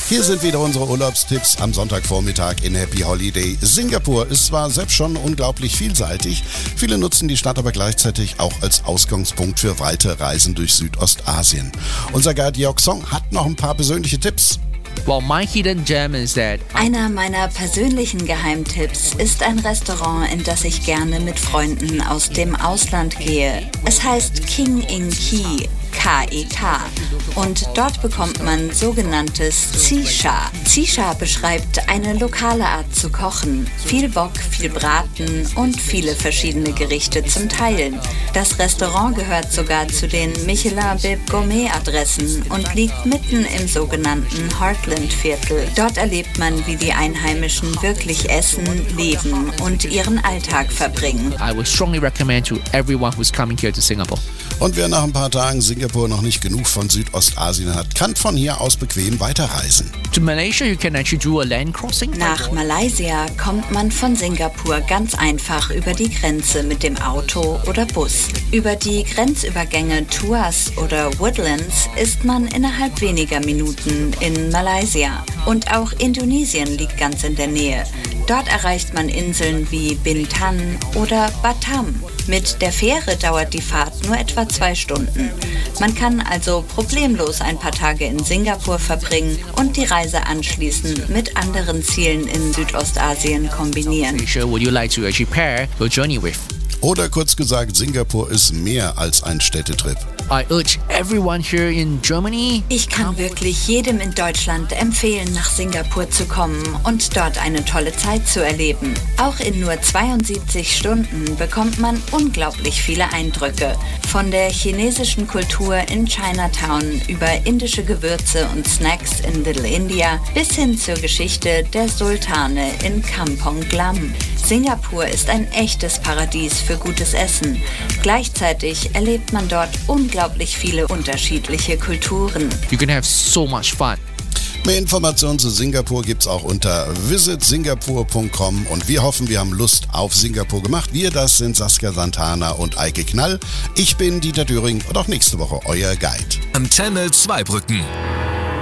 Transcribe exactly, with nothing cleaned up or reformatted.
Hier sind wieder unsere Urlaubstipps am Sonntagvormittag in Happy Holiday. Singapur ist zwar selbst schon unglaublich vielseitig, viele nutzen die Stadt aber gleichzeitig auch als Ausgangspunkt für weite Reisen durch Südostasien. Unser Guide Jörg Song hat noch ein paar persönliche Tipps. Well, my hidden gem is that Einer meiner persönlichen Geheimtipps ist ein Restaurant, in das ich gerne mit Freunden aus dem Ausland gehe. Es heißt King in Key, K E K. Und dort bekommt man sogenanntes Xisha. Xisha beschreibt eine lokale Art zu kochen. Viel Wok, viel Braten und viele verschiedene Gerichte zum Teilen. Das Restaurant gehört sogar zu den Michelin-Bib Gourmet-Adressen und liegt mitten im sogenannten Heartland-Viertel. Dort erlebt man, wie die Einheimischen wirklich essen, leben und ihren Alltag verbringen. I would strongly recommend to everyone who's coming here to Singapore. Und wer nach ein paar Tagen Singapur noch nicht genug von Südostasien hat, kann von hier aus bequem weiterreisen. To Malaysia, you can actually do a land crossing. Nach Malaysia kommt man von Singapur ganz einfach über die Grenze mit dem Auto oder Bus. Über die Grenzübergänge Tuas oder Woodlands ist man innerhalb weniger Minuten in Malaysia. Und auch Indonesien liegt ganz in der Nähe. Dort erreicht man Inseln wie Bintan oder Batam. Mit der Fähre dauert die Fahrt nur etwa zwei Stunden. Man kann also problemlos ein paar Tage in Singapur verbringen und die Reise anschließend mit anderen Zielen in Südostasien kombinieren. Malaysia, would you like to actually pair your journey with? Oder kurz gesagt, Singapur ist mehr als ein Städtetrip. I urge everyone here in Germany. Ich kann wirklich jedem in Deutschland empfehlen, nach Singapur zu kommen und dort eine tolle Zeit zu erleben. Auch in nur zweiundsiebzig Stunden bekommt man unglaublich viele Eindrücke. Von der chinesischen Kultur in Chinatown über indische Gewürze und Snacks in Little India bis hin zur Geschichte der Sultane in Kampong Glam. Singapur ist ein echtes Paradies für gutes Essen. Gleichzeitig erlebt man dort unglaublich viele unterschiedliche Kulturen. You can have so much fun. Mehr Informationen zu Singapur gibt's auch unter visit singapore punkt com und wir hoffen, wir haben Lust auf Singapur gemacht. Wir, das sind Saskia Santana und Eike Knall. Ich bin Dieter Döring und auch nächste Woche euer Guide. Antenne Zweibrücken.